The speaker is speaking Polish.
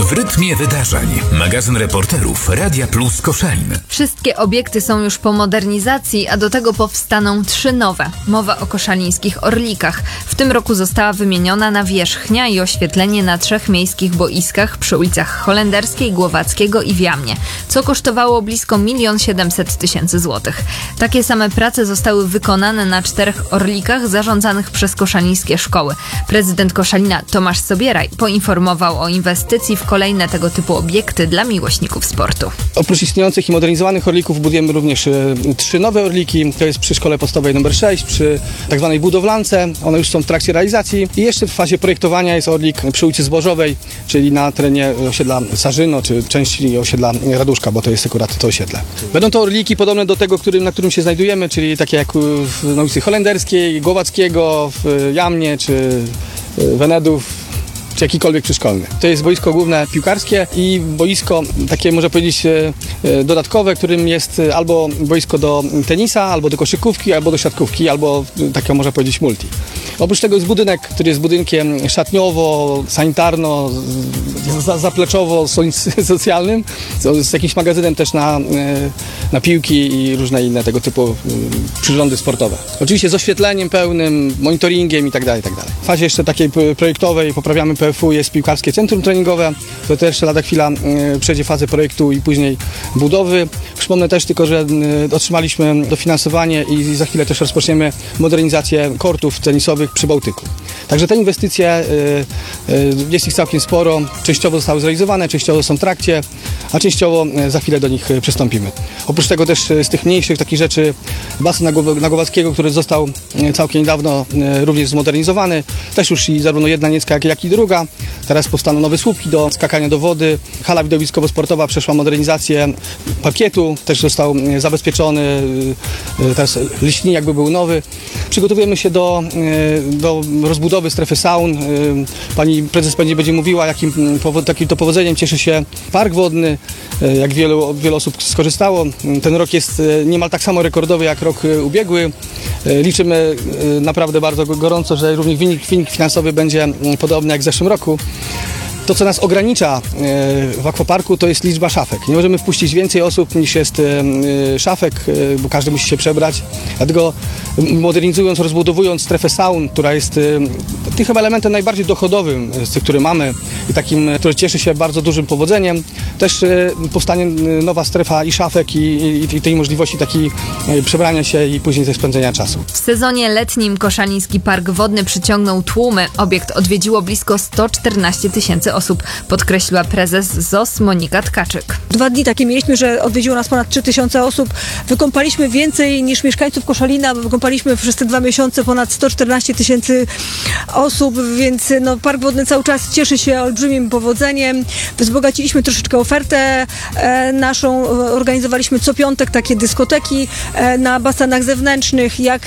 W rytmie wydarzeń. Magazyn reporterów Radia Plus Koszalin. Wszystkie obiekty są już po modernizacji, a do tego powstaną 3 nowe. Mowa o koszalińskich Orlikach. W tym roku została wymieniona nawierzchnia i oświetlenie na 3 miejskich boiskach przy ulicach Holenderskiej, Głowackiego i w Jamnie, co kosztowało blisko 1 700 000 złotych. Takie same prace zostały wykonane na 4 Orlikach zarządzanych przez koszalińskie szkoły. Prezydent Koszalina Tomasz Sobieraj poinformował o inwestycji w kolejne tego typu obiekty dla miłośników sportu. Oprócz istniejących i modernizowanych Orlików budujemy również 3 nowe Orliki. To jest przy szkole podstawowej nr 6, przy tak zwanej budowlance. One już są w trakcie realizacji. I jeszcze w fazie projektowania jest Orlik przy ulicy Zbożowej, czyli na terenie osiedla Sarzyno, czy części osiedla Raduszka, bo to jest akurat to osiedle. Będą to Orliki podobne do tego, na którym się znajdujemy, czyli takie jak w ulicy Holenderskiej, Głowackiego, w Jamnie, czy Wenedów, czy jakikolwiek przyszkolny. To jest boisko główne piłkarskie i boisko takie, można powiedzieć, dodatkowe, którym jest albo boisko do tenisa, albo do koszykówki, albo do siatkówki, albo takie, można powiedzieć, multi. Oprócz tego jest budynek, który jest budynkiem szatniowo, sanitarno, zapleczowo, socjalnym, z jakimś magazynem też na piłki i różne inne tego typu przyrządy sportowe. Oczywiście z oświetleniem pełnym, monitoringiem i tak dalej, i tak dalej. W fazie jeszcze takiej projektowej poprawiamy PFU, jest piłkarskie centrum treningowe, to też lada chwila przejdzie fazę projektu i później budowy. Przypomnę też tylko, że otrzymaliśmy dofinansowanie i za chwilę też rozpoczniemy modernizację kortów tenisowych przy Bałtyku. Także te inwestycje, jest ich całkiem sporo, częściowo zostały zrealizowane, częściowo są w trakcie, a częściowo za chwilę do nich przystąpimy. Oprócz tego też z tych mniejszych takich rzeczy basen na Głowackiego, który został całkiem niedawno również zmodernizowany, też już i zarówno jedna niecka, jak i druga. Teraz powstaną nowe słupki do skakania do wody. Hala widowiskowo-sportowa przeszła modernizację parkietu, też został zabezpieczony, teraz liśnik jakby był nowy. Przygotowujemy się do rozbudowy strefy saun. Pani prezes będzie mówiła, jakim to powodzeniem cieszy się park wodny, jak wielu osób skorzystało. Ten rok jest niemal tak samo rekordowy jak rok ubiegły. Liczymy naprawdę bardzo gorąco, że również wynik finansowy będzie podobny jak w zeszłym roku. To, co nas ogranicza w akwaparku, to jest liczba szafek. Nie możemy wpuścić więcej osób niż jest szafek, bo każdy musi się przebrać. Dlatego modernizując, rozbudowując strefę saun, która jest tym chyba elementem najbardziej dochodowym z tych, które mamy i takim, który cieszy się bardzo dużym powodzeniem, też powstanie nowa strefa i szafek i tej możliwości takiej przebrania się i później też spędzenia czasu. W sezonie letnim Koszaliński Park Wodny przyciągnął tłumy. Obiekt odwiedziło blisko 114 000 osób, podkreśliła prezes ZOS Monika Tkaczyk. 2 dni takie mieliśmy, że odwiedziło nas ponad 3000 osób. Wykąpaliśmy więcej niż mieszkańców Koszalina, wykąpaliśmy przez te 2 miesiące ponad 114 000 osób, więc Park Wodny cały czas cieszy się olbrzymim powodzeniem. Wzbogaciliśmy troszeczkę ofertę naszą, organizowaliśmy co piątek takie dyskoteki na basenach zewnętrznych, jak